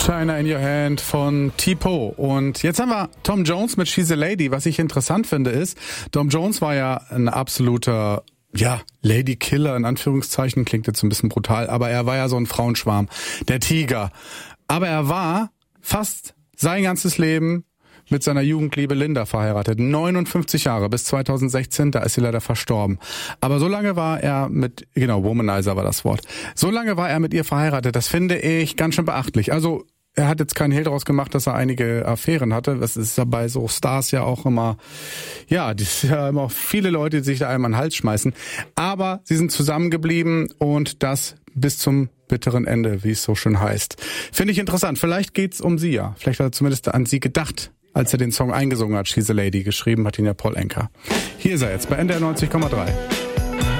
China in Your Hand von T-Po. Und jetzt haben wir Tom Jones mit She's a Lady. Was ich interessant finde ist, Tom Jones war ja ein absoluter, Lady Killer in Anführungszeichen, klingt jetzt ein bisschen brutal, aber er war ja so ein Frauenschwarm, der Tiger. Aber er war fast sein ganzes Leben mit seiner Jugendliebe Linda verheiratet. 59 Jahre bis 2016, da ist sie leider verstorben. Aber so lange war er Womanizer war das Wort. So lange war er mit ihr verheiratet, das finde ich ganz schön beachtlich. Also er hat jetzt keinen Hehl daraus gemacht, dass er einige Affären hatte. Das ist ja bei so Stars ja auch immer, die sind ja immer viele Leute, die sich da einem an den Hals schmeißen. Aber sie sind zusammengeblieben und das bis zum bitteren Ende, wie es so schön heißt. Finde ich interessant. Vielleicht geht's um sie ja. Vielleicht hat er zumindest an sie gedacht, als er den Song eingesungen hat. She's a Lady, geschrieben hat ihn ja Paul Anka. Hier ist er jetzt bei NDR 90,3.